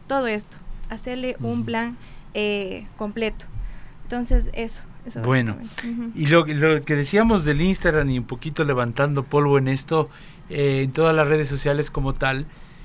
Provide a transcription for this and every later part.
todo esto, hacerle un plan completo. Entonces, eso. Bueno, y lo que decíamos del Instagram y un poquito levantando polvo en esto, en todas las redes sociales como tal,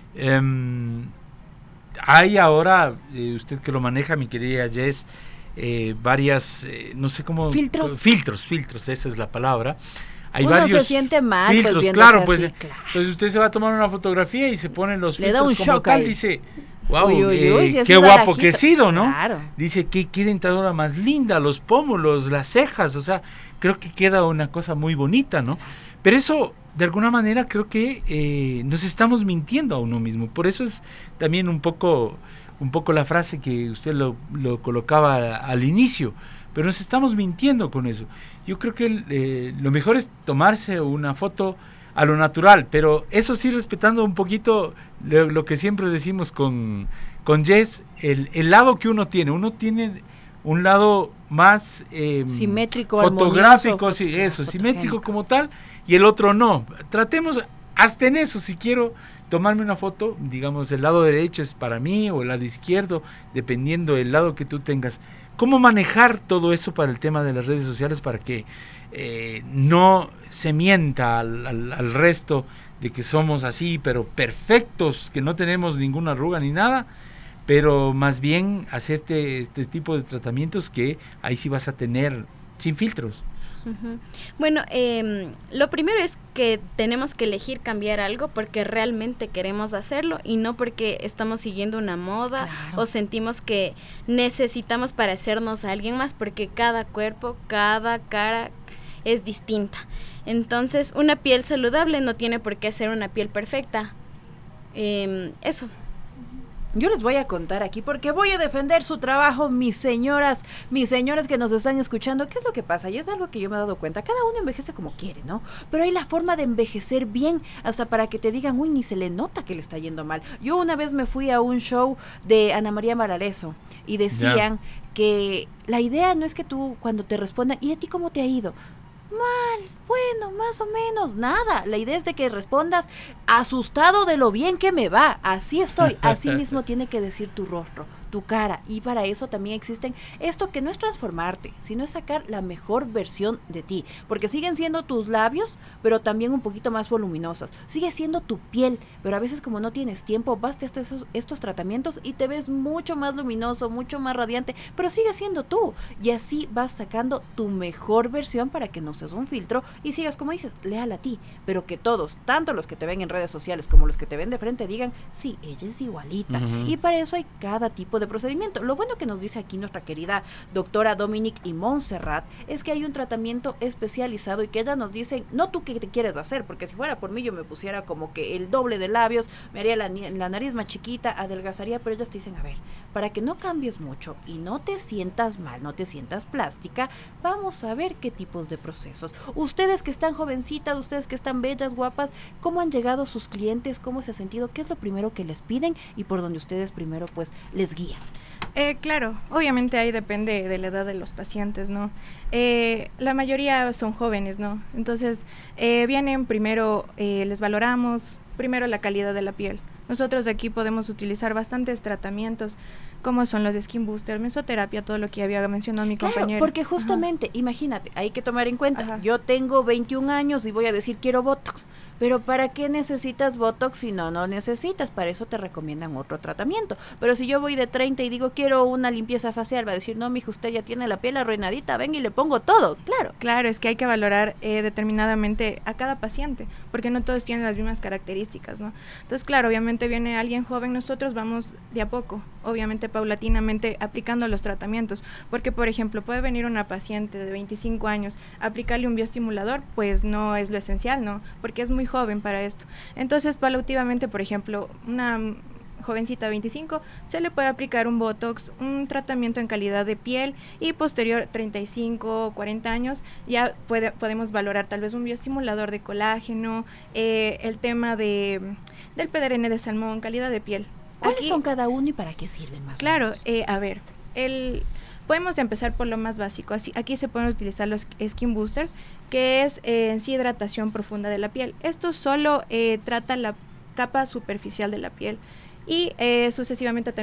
hay ahora, usted que lo maneja, mi querida Jess, varias, no sé cómo... Filtros, esa es la palabra. Hay Uno varios se siente mal, filtros, pues, claro, así, pues, claro. entonces usted se va a tomar una fotografía y se ponen los Le da filtros un como shock tal, ahí. dice... Wow, Si qué guapo que he sido, ¿no? Claro. Dice, qué dentadura más linda, los pómulos, las cejas, o sea, creo que queda una cosa muy bonita, ¿no? Pero eso, de alguna manera, creo que nos estamos mintiendo a uno mismo. Por eso es también un poco la frase que usted lo colocaba al inicio, pero nos estamos mintiendo con eso. Yo creo que lo mejor es tomarse una foto a lo natural, pero eso sí respetando un poquito lo que siempre decimos con Jess, el lado que uno tiene un lado más simétrico, fotográfico, simétrico como tal, y el otro no. Tratemos hasta en eso, si quiero tomarme una foto, digamos, el lado derecho es para mí o el lado izquierdo, dependiendo del lado que tú tengas. ¿Cómo manejar todo eso para el tema de las redes sociales para que no se mienta al resto de que somos así, pero perfectos, que no tenemos ninguna arruga ni nada, pero más bien hacerte este tipo de tratamientos que ahí sí vas a tener sin filtros? Uh-huh. Bueno, lo primero es que tenemos que elegir cambiar algo porque realmente queremos hacerlo y no porque estamos siguiendo una moda, claro, o sentimos que necesitamos parecernos a alguien más, porque cada cuerpo, cada cara es distinta. Entonces, una piel saludable no tiene por qué ser una piel perfecta. Eso. Yo les voy a contar aquí porque voy a defender su trabajo, mis señoras que nos están escuchando. ¿Qué es lo que pasa? Y es algo que yo me he dado cuenta. Cada uno envejece como quiere, ¿no? Pero hay la forma de envejecer bien, hasta para que te digan, uy, ni se le nota que le está yendo mal. Yo una vez me fui a un show de Ana María Malarezo y decían que la idea no es que tú cuando te respondan, ¿y a ti cómo te ha ido? Mal, bueno, más o menos, nada. La idea es de que respondas asustado de lo bien que me va. Así estoy, así mismo tiene que decir tu rostro, tu cara. Y para eso también existen esto que no es transformarte, sino es sacar la mejor versión de ti. Porque siguen siendo tus labios, pero también un poquito más voluminosos. Sigue siendo tu piel, pero a veces como no tienes tiempo, vas hasta estos tratamientos y te ves mucho más luminoso, mucho más radiante, pero sigue siendo tú. Y así vas sacando tu mejor versión para que no seas un filtro y sigas, como dices, leal a ti, pero que todos, tanto los que te ven en redes sociales como los que te ven de frente, digan, sí, ella es igualita. Uh-huh. Y para eso hay cada tipo de procedimiento. Lo bueno que nos dice aquí nuestra querida doctora Dominique y Montserrat es que hay un tratamiento especializado y que ellas nos dicen, no tú qué te quieres hacer, porque si fuera por mí yo me pusiera como que el doble de labios, me haría la nariz más chiquita, adelgazaría, pero ellas te dicen, a ver, para que no cambies mucho y no te sientas mal, no te sientas plástica, vamos a ver qué tipos de procesos. Ustedes que están jovencitas, ustedes que están bellas, guapas, ¿cómo han llegado sus clientes? ¿Cómo se ha sentido? ¿Qué es lo primero que les piden? Y por donde ustedes primero pues les guían. Claro, obviamente ahí depende de la edad de los pacientes, ¿no? La mayoría son jóvenes, ¿no? Entonces vienen primero, les valoramos, primero la calidad de la piel. Nosotros de aquí podemos utilizar bastantes tratamientos, como son los de Skin Booster, mesoterapia, todo lo que había mencionado mi compañero. Porque justamente, imagínate, hay que tomar en cuenta, yo tengo 21 años y voy a decir quiero Botox, pero ¿para qué necesitas Botox si no necesitas? Para eso te recomiendan otro tratamiento. Pero si yo voy de 30 y digo quiero una limpieza facial, va a decir, no, mija, usted ya tiene la piel arruinadita, ven y le pongo todo, claro. Claro, es que hay que valorar determinadamente a cada paciente, porque no todos tienen las mismas características, ¿no? Entonces, claro, obviamente viene alguien joven, nosotros vamos de a poco, obviamente paulatinamente aplicando los tratamientos, porque por ejemplo puede venir una paciente de 25 años, aplicarle un bioestimulador, pues no es lo esencial, ¿no? Porque es muy joven para esto. Entonces, paulativamente, por ejemplo, una jovencita de 25, se le puede aplicar un Botox, un tratamiento en calidad de piel y posterior 35, 40 años, ya podemos valorar tal vez un bioestimulador de colágeno, el tema del PDRN de salmón, calidad de piel. ¿Cuáles son cada uno y para qué sirven más? Claro, a ver, podemos empezar por lo más básico. Aquí se pueden utilizar los Skin Booster, que es en sí hidratación profunda de la piel. Esto solo trata la capa superficial de la piel y sucesivamente también